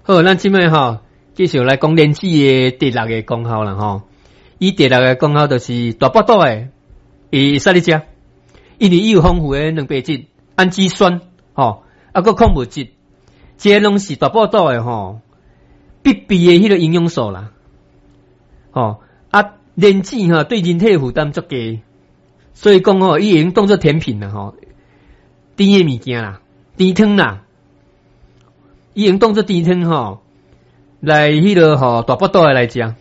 好，咱即摆继续来讲莲子的第六个功效啦吼。伊第六个功效就是大腹肚的，会使你食，因为伊有丰富的蛋白质、氨基酸个矿物质，这拢是大腹肚的必备的迄个营养素啦。莲子对人体负担足低，所以讲伊已经当作甜品啦甜的物件啦，甜汤啦，伊已经当作甜汤来迄个大腹肚的来食。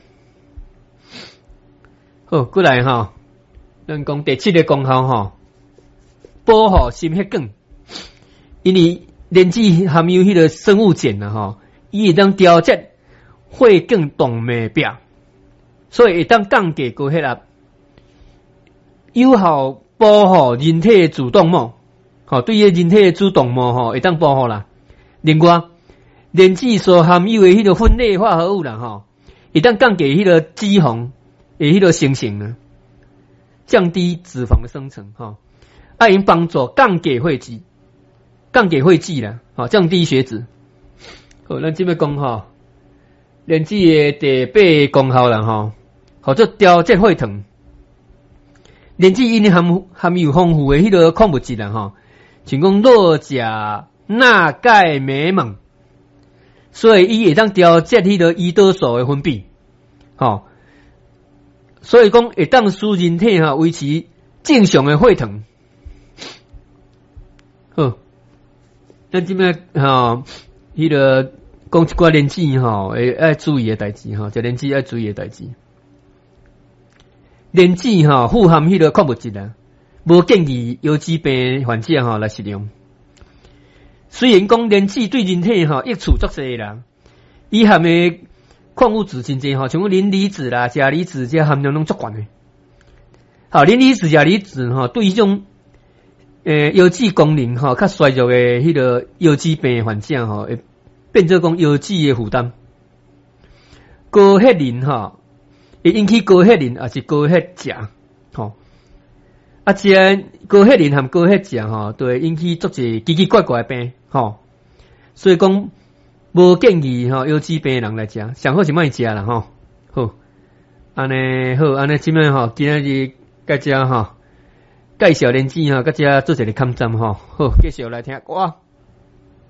好，过来咱讲第七个功效保护心血管，因为莲子含有迄个生物碱啦伊会当调节血管动脉表，所以会当降低高血压，有效保护人体的主动脉，对于人体的主动脉会当保护啦。另外，莲子所含有的迄个酚类化合物啦会当降低迄个脂肪的迄个生成呢，降低脂肪的生成因帮助降低血脂啦降低血脂。好，咱即要讲莲子的第八个功效啦叫做调节血糖。莲子因含有丰富的迄个矿物质啦像讲落钾、钠、钙、镁、锰，所以伊会当调节迄个胰岛素的分泌所以讲会当使人体维持正常的血糖。好，咱即摆迄个讲一寡莲子会爱注意的代志食莲子爱注意的代志。莲子富含迄个矿物质啦，无建议腰子病患者来食用。虽然讲莲子对人体益处足侪啦，伊含的矿物质真济像讲磷离子啦、钾离子这含量拢足悬的。磷离子、钾离子对迄种腰子功能较衰弱的迄个腰子病患者会变做讲腰子的负担。高血磷会引起高血磷也是高血钾这高血磷和高血钾都会引起足侪奇奇怪怪的病所以讲无建议腰子病人来食，上好是莫食啦好，安尼即摆今仔日甲遮介绍莲子甲遮做一个抗战好，继续来听歌。